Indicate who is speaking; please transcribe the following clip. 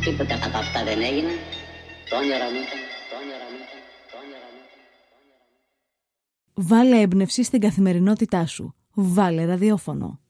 Speaker 1: Τίποτα από αυτά δεν έγινε. Το όνειρο μου ήταν.
Speaker 2: Βάλε έμπνευση στην καθημερινότητά σου. Βάλε ραδιόφωνο.